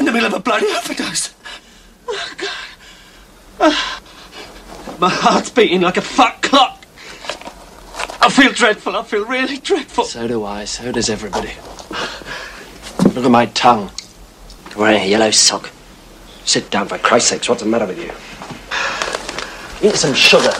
the middle of a bloody overdose. Oh, God. My heart's beating like a fat clock. I feel dreadful. I feel really dreadful. So do I. So does everybody. Look at my tongue. You're wearing a yellow sock. Sit down, for Christ's sakes. What's the matter with you? Eat some sugar.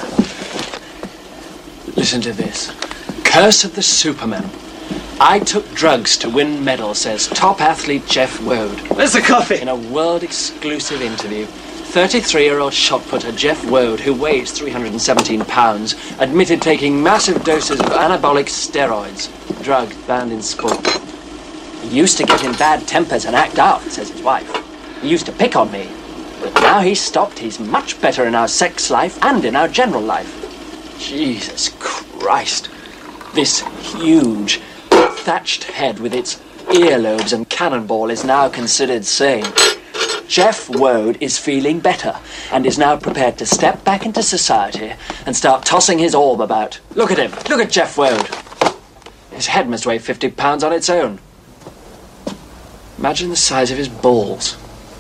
Listen to this. Curse of the Superman. I took drugs to win medals, says top athlete Jeff Wode. Where's the coffee? In a world-exclusive interview, 33-year-old shot putter Jeff Wode, who weighs 317 pounds, admitted taking massive doses of anabolic steroids, drug banned in sport. He used to get in bad tempers and act out, says his wife. He used to pick on me. But now he's stopped, he's much better in our sex life and in our general life. Jesus Christ. This huge, thatched head with its earlobes and cannonball is now considered sane. Jeff Wode is feeling better and is now prepared to step back into society and start tossing his orb about. Look at him. Look at Jeff Wode. His head must weigh 50 pounds on its own. Imagine the size of his balls.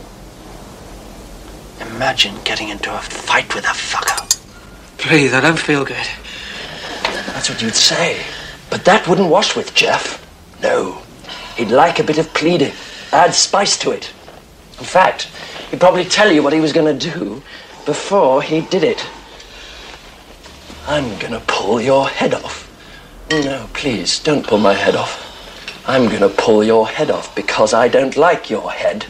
Imagine getting into a fight with a fucker. Please, I don't feel good. That's what you'd say. But that wouldn't wash with Jeff. No. He'd like a bit of pleading. Add spice to it. In fact, he'd probably tell you what he was going to do before he did it. I'm going to pull your head off. No, please, don't pull my head off. I'm going to pull your head off because I don't like your head.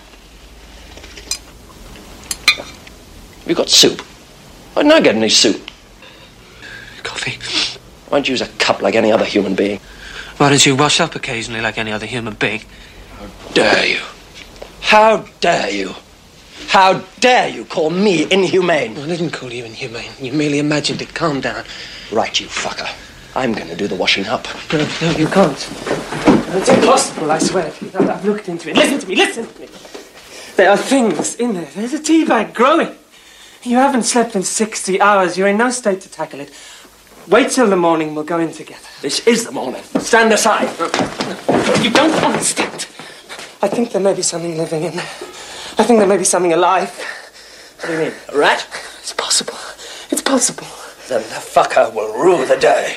You got soup? Why didn't I get any soup? Coffee. Why don't you use a cup like any other human being? Why don't you wash up occasionally like any other human being? How dare you? How dare you? How dare you call me inhumane? I didn't call you inhumane. You merely imagined it. Calm down. Right, you fucker. I'm going to do the washing up. No, you can't. It's impossible, I swear to you. I've looked into it. Listen to me. There are things in there. There's a tea bag growing. You haven't slept in 60 hours. You're in no state to tackle it. Wait till the morning. We'll go in together. This is the morning. Stand aside. You don't understand. I think there may be something living in there. I think there may be something alive. What do you mean? A rat? It's possible. It's possible. Then the fucker will rue the day.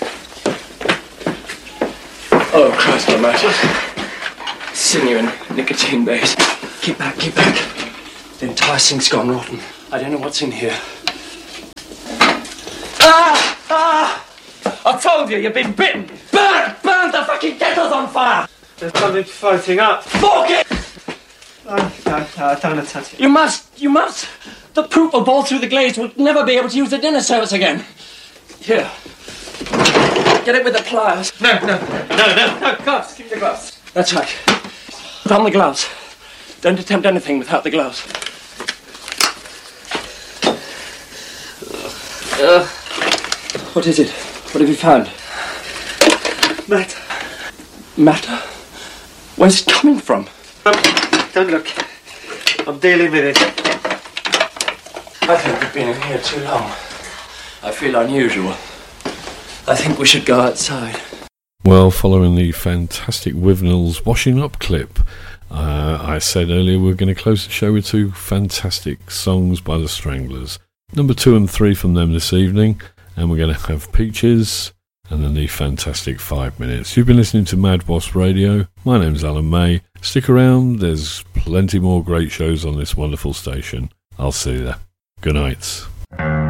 Oh, Christ almighty. Sinew and nicotine base. Keep back. The entire sink's gone rotten. I don't know what's in here. I told you, you've been bitten. Burn! The fucking kettle's on fire! There's something floating up. Fork it! No, don't touch it. You must! The poop will ball through the glaze. We'll never be able to use the dinner service again. Here. Get it with the pliers. No, gloves. Give me the gloves. That's right. Put on the gloves. Don't attempt anything without the gloves. What is it? What have you found? Matter? Where's it coming from? Don't look. I'm dealing with it. I think we've been in here too long. I feel unusual. I think we should go outside. Well, following the fantastic Wivenel's washing up clip, I said earlier we're going to close the show with two fantastic songs by the Stranglers. Number 2 and 3 from them this evening, and we're going to have Peaches and then the fantastic 5 minutes. You've been listening to Mad Boss Radio. My name's Alan May. Stick around, there's plenty more great shows on this wonderful station. I'll see you there. Good night.